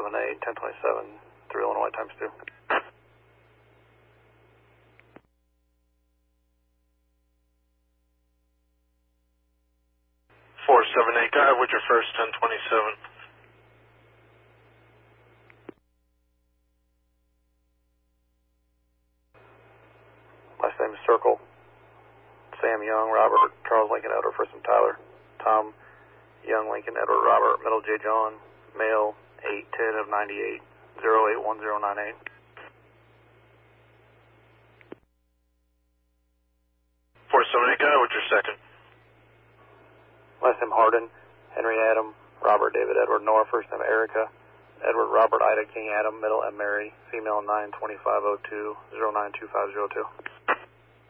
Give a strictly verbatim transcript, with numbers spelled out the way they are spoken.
seven eight, ten twenty-seven, three Illinois times two. four seven eight, go ahead with your first ten twenty-seven. Last name is Circle. Sam Young, Robert, Charles Lincoln, Edward, first name Tyler. Tom Young, Lincoln, Edward, Robert, middle J. John, male, eight ten of ninety-eight, zero eight one zero nine eight. four seven eight, go ahead with your second. Last name Hardin, Henry Adam, Robert David Edward Noah, first name Erica, Edward Robert Ida King Adam, middle M Mary, female nine twenty-five oh two, zero nine two five zero two.